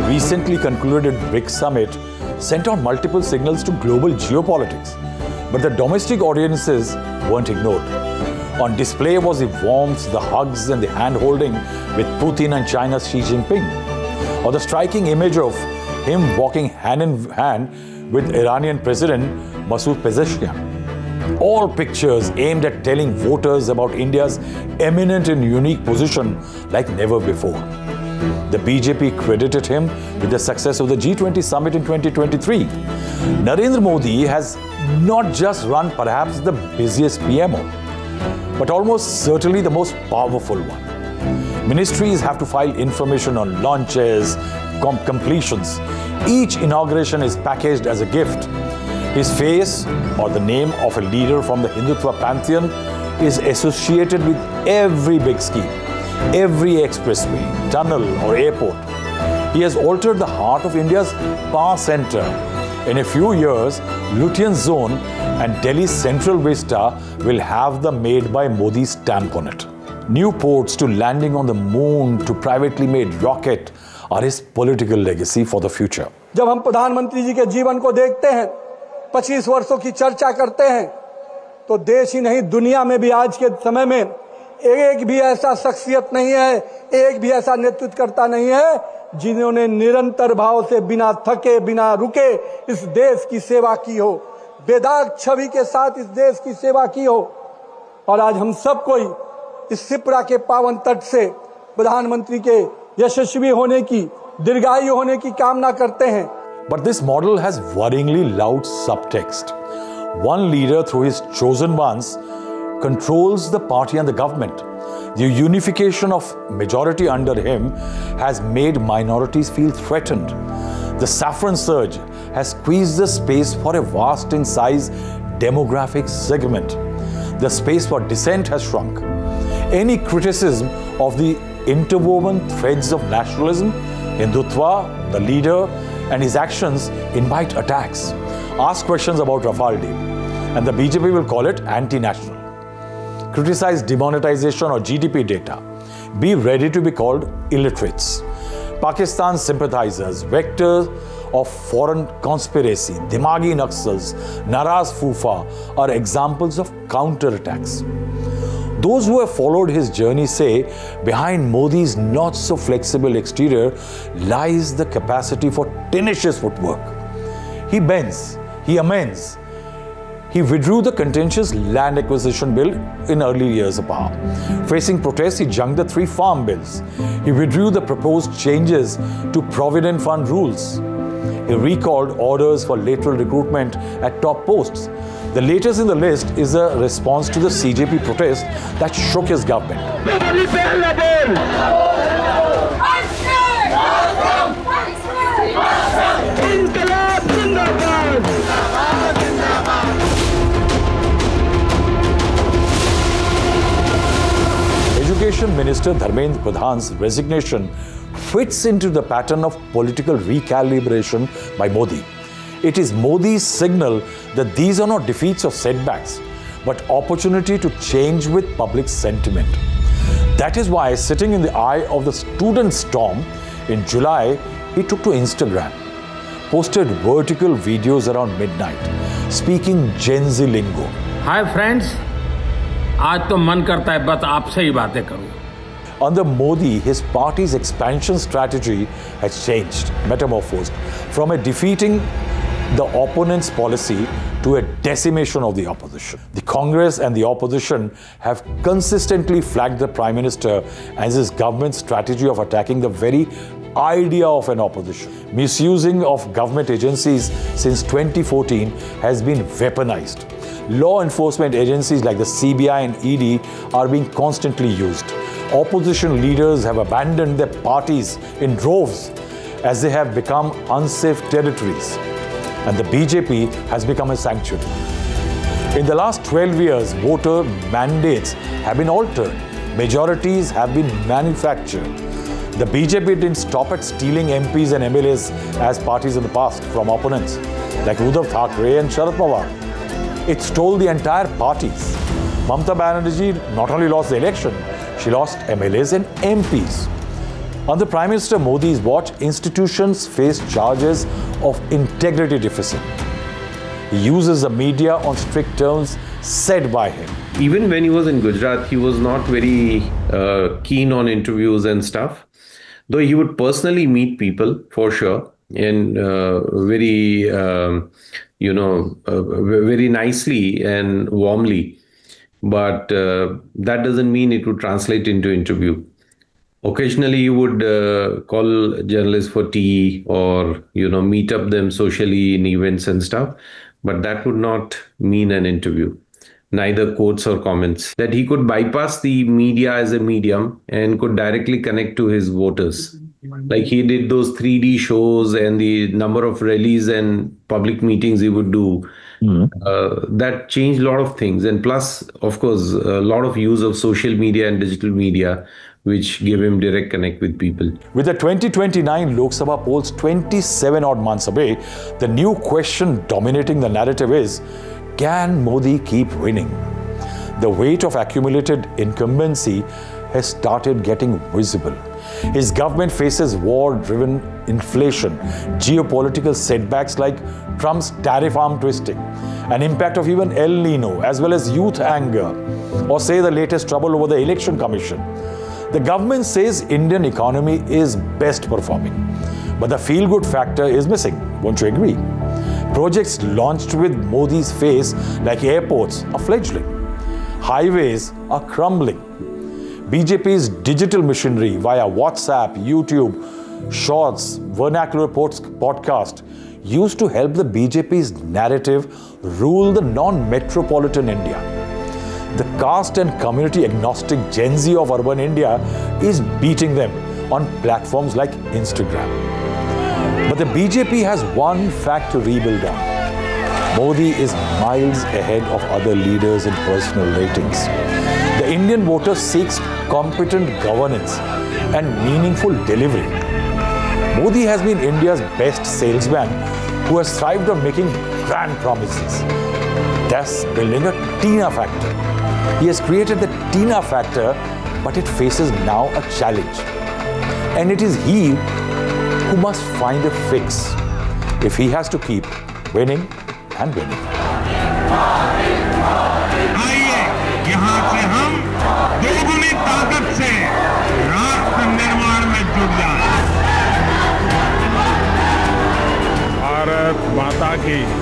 recently concluded BRICS summit sent out multiple signals to global geopolitics, but the domestic audiences weren't ignored. On display was the warmth, the hugs and the hand-holding with Putin and China's Xi Jinping, or the striking image of him walking hand in hand with Iranian President Masoud Pezeshkian. All pictures aimed at telling voters about India's eminent and unique position like never before. The BJP credited him with the success of the G20 summit in 2023. Narendra Modi has not just run perhaps the busiest PMO, but almost certainly the most powerful one. Ministries have to file information on launches, completions. Each inauguration is packaged as a gift. His face or the name of a leader from the Hindutva pantheon is associated with every big scheme, every expressway, tunnel or airport. He has altered the heart of India's power center. In a few years, Lutyens Zone and Delhi's Central Vista will have the Made by Modi stamp on it. New ports to landing on the moon to privately made rocket are his political legacy for the future. जब हम प्रधानमंत्री जी के जीवन को देखते हैं, 25 वर्षों की चर्चा करते हैं, तो देश ही नहीं दुनिया में भी आज के समय में एक भी ऐसा शख्सियत नहीं है, एक भी ऐसा नेतृत्वकर्ता नहीं है जिन्होंने निरंतर भाव से बिना थके बिना रुके इस देश की सेवा की हो, बेदाग छवि के साथ इस देश की सेवा की हो। और आज हम सब कोई इस सिपरा के पावन तट से प्रधानमंत्री के यशस्वी होने की, दीर्घायु होने की कामना करते हैं। But this model has worryingly loud subtext. One leader, through his chosen ones, controls the party and the government. The unification of majority under him has made minorities feel threatened. The saffron surge has squeezed the space for a vast in size demographic segment. The space for dissent has shrunk. Any criticism of the interwoven threads of nationalism, Hindutva, the leader, and his actions invite attacks. Ask questions about Rafale deal, and the BJP will call it anti-national. Criticize demonetization or GDP data. Be ready to be called illiterates. Pakistan sympathizers, vectors of foreign conspiracy, Dimagi Naxals, Naraz Fufa are examples of counterattacks. Those who have followed his journey say behind Modi's not so flexible exterior lies the capacity for tenacious footwork. He bends, he amends. He withdrew the contentious land acquisition bill in early years of power. Facing protests, he junked the 3 farm bills. He withdrew the proposed changes to Provident Fund rules. He recalled orders for lateral recruitment at top posts. The latest in the list is a response to the CJP protest that shook his government. Education Minister Dharmendra Pradhan's resignation fits into the pattern of political recalibration by Modi. It is Modi's signal that these are not defeats or setbacks, but opportunity to change with public sentiment. That is why, sitting in the eye of the student storm in July, he took to Instagram, posted vertical videos around midnight, speaking Gen Z lingo. Hi friends, आज तो मन करता है बस आपसे ही बातें करूं. Under Modi, his party's expansion strategy has changed, metamorphosed from a defeating the opponent's policy to a decimation of the opposition. The Congress and the opposition have consistently flagged the Prime Minister as his government's strategy of attacking the very idea of an opposition. Misusing of government agencies since 2014 has been weaponized. Law enforcement agencies like the CBI and ED are being constantly used. Opposition leaders have abandoned their parties in droves as they have become unsafe territories. And the BJP has become a sanctuary. In the last 12 years, voter mandates have been altered. Majorities have been manufactured. The BJP didn't stop at stealing MPs and MLAs as parties in the past from opponents like Uddhav Thackeray and Sharad Pawar. It stole the entire parties. Mamata Banerjee not only lost the election, she lost MLAs and MPs. Under Prime Minister Modi's watch, institutions face charges of integrity deficit. He uses the media on strict terms said by him. Even when he was in Gujarat, he was not very keen on interviews and stuff, though he would personally meet people for sure, and very nicely and warmly. But that doesn't mean it would translate into interview. Occasionally, he would call journalists for tea or, meet up them socially in events and stuff. But that would not mean an interview, neither quotes or comments. That he could bypass the media as a medium and could directly connect to his voters. Like he did those 3D shows and the number of rallies and public meetings he would do. That changed a lot of things. And plus, of course, a lot of use of social media and digital media, which gave him direct connect with people. With the 2029 Lok Sabha polls 27 odd months away, the new question dominating the narrative is, can Modi keep winning? The weight of accumulated incumbency has started getting visible. His government faces war-driven inflation, geopolitical setbacks like Trump's tariff arm twisting, an impact of even El Nino, as well as youth anger, or say the latest trouble over the Election Commission. The government says Indian economy is best performing, but the feel-good factor is missing. Won't you agree? Projects launched with Modi's face, like airports, are fledgling. Highways are crumbling. BJP's digital machinery via WhatsApp, YouTube, Shorts, vernacular podcast used to help the BJP's narrative rule the non-metropolitan India. The caste and community agnostic Gen Z of urban India is beating them on platforms like Instagram. But the BJP has one fact to rebuild on. Modi is miles ahead of other leaders in personal ratings. The Indian voter seeks competent governance and meaningful delivery. Modi has been India's best salesman who has thrived on making grand promises, thus building a Tina factor. He has created the Tina factor, but it faces now a challenge. And it is he who must find a fix if he has to keep winning and winning. आइए यहाँ से हम दोगुनी ताकत से राष्ट्र निर्माण में जुट जाएं। भारत माता की